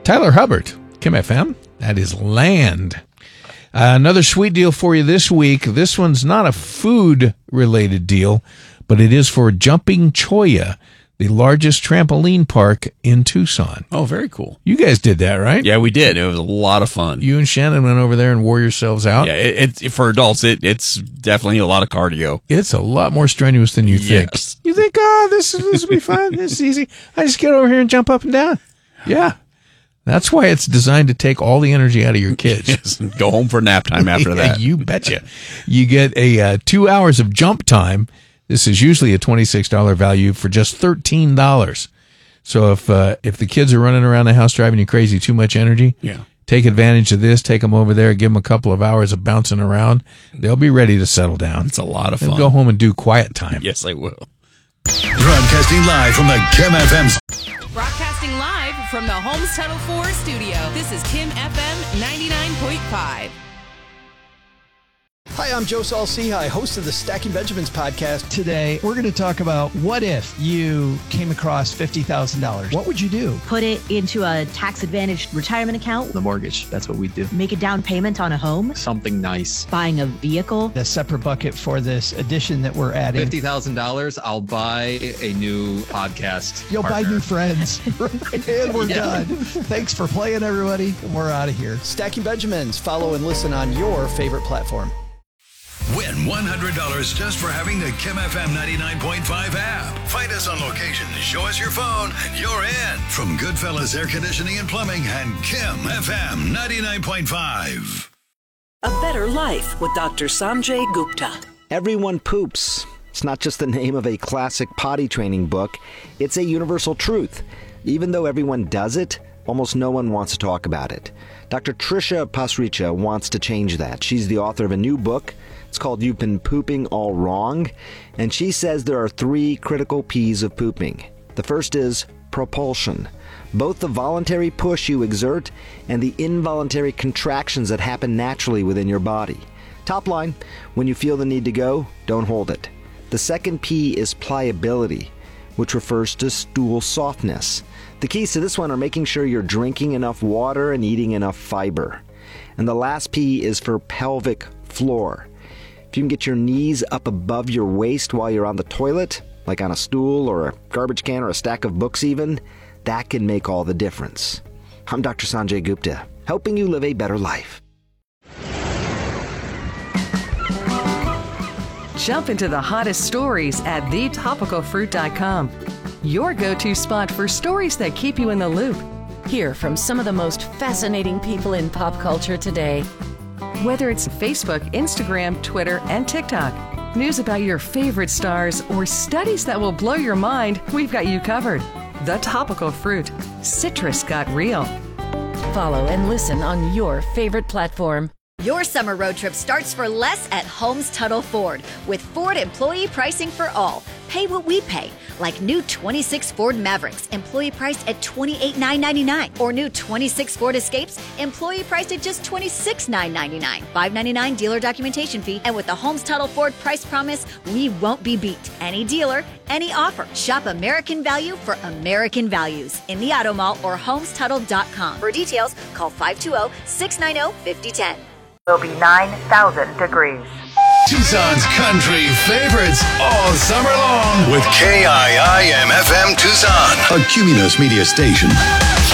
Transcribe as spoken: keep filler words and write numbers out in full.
Tyler Hubbard, Kim F M. That is Land. Uh, another sweet deal for you this week. This one's not a food-related deal, but it is for Jumping Cholla, the largest trampoline park in Tucson. Oh, very cool. You guys did that, right? Yeah, we did. It was a lot of fun. You and Shannon went over there and wore yourselves out? Yeah, it, it, for adults, it, it's definitely a lot of cardio. It's a lot more strenuous than you think. Yes. You think, oh, this, this will be fun. This is easy. I just get over here and jump up and down. Yeah. That's why it's designed to take all the energy out of your kids. Yes, go home for nap time after Yeah, that. You betcha. You get a uh, two hours of jump time. This is usually a twenty-six dollars value for just thirteen dollars. So if uh, if the kids are running around the house driving you crazy, too much energy, Yeah. take advantage of this. Take them over there. Give them a couple of hours of bouncing around. They'll be ready to settle down. It's a lot of They'll fun. go home and do quiet time. Yes, I will. Broadcasting live from the Kim F M. Broadcasting live from the Holmes Tunnel four studio. This is Kim F M ninety-nine point five. Hi, I'm Joe Saul-Sehy, host of the Stacking Benjamins podcast. Today, we're going to talk about what if you came across fifty thousand dollars. What would you do? Put it into a tax-advantaged retirement account. The mortgage, that's what we do. Make a down payment on a home. Something nice. Buying a vehicle. A separate bucket for this addition that we're adding. fifty thousand dollars, I'll buy a new podcast You'll partner. buy new friends. And we're Yeah. done. Thanks for playing, everybody. We're out of here. Stacking Benjamins. Follow and listen on your favorite platform. Win one hundred dollars just for having the Kim F M ninety-nine point five app. Find us on location, show us your phone, and you're in. From Goodfellas Air Conditioning and Plumbing and Kim F M ninety-nine point five. A Better Life with Doctor Sanjay Gupta. Everyone poops. It's not just the name of a classic potty training book. It's a universal truth. Even though everyone does it, almost no one wants to talk about it. Doctor Trisha Pasricha wants to change that. She's the author of a new book. It's called You've Been Pooping All Wrong. And she says there are three critical P's of pooping. The first is propulsion. Both the voluntary push you exert and the involuntary contractions that happen naturally within your body. Top line, when you feel the need to go, don't hold it. The second P is pliability, which refers to stool softness. The keys to this one are making sure you're drinking enough water and eating enough fiber. And the last P is for pelvic floor. If you can get your knees up above your waist while you're on the toilet, like on a stool or a garbage can or a stack of books even, that can make all the difference. I'm Doctor Sanjay Gupta, helping you live a better life. Jump into the hottest stories at the topical fruit dot com. Your go-to spot for stories that keep you in the loop. Hear from some of the most fascinating people in pop culture today. Whether it's Facebook, Instagram, Twitter, and TikTok, news about your favorite stars, or studies that will blow your mind, we've got you covered. The Topical Fruit. Citrus got real. Follow and listen on your favorite platform. Your summer road trip starts for less at Holmes Tuttle Ford with Ford employee pricing for all. Pay what we pay, like new twenty-six Ford Mavericks, employee priced at twenty-eight thousand nine hundred ninety-nine dollars, or new twenty-six Ford Escapes, employee priced at just twenty-six thousand nine hundred ninety-nine dollars. five hundred ninety-nine dollars dealer documentation fee, and with the Holmes Tuttle Ford price promise, we won't be beat. Any dealer, any offer. Shop American value for American values in the Auto Mall or homes tuttle dot com. For details, call five two zero, six nine zero, five zero one zero. Will be nine thousand degrees. Tucson's country favorites all summer long with K I I M F M Tucson, a Cumulus media station.